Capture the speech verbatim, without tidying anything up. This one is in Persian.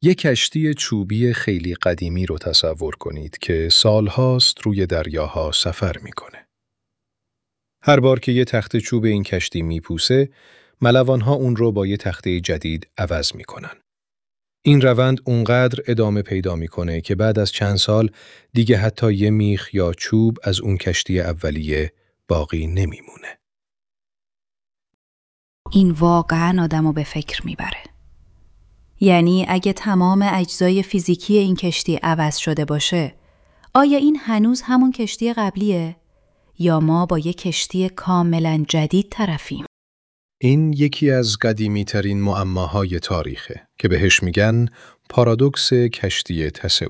یک کشتی چوبی خیلی قدیمی رو تصور کنید که سالهاست روی دریاها سفر میکنه. هر بار که یه تخته چوب این کشتی میپوسه، ملوانها اون رو با یه تخته جدید عوض میکنن. این روند اونقدر ادامه پیدا میکنه که بعد از چند سال دیگه حتی یه میخ یا چوب از اون کشتی اولیه باقی نمیمونه. این واقعاً آدمو به فکر میبره. یعنی اگه تمام اجزای فیزیکی این کشتی عوض شده باشه، آیا این هنوز همون کشتی قبلیه؟ یا ما با یک کشتی کاملاً جدید طرفیم؟ این یکی از قدیمی ترین معماهای تاریخه که بهش میگن پارادوکس کشتی تسئوس.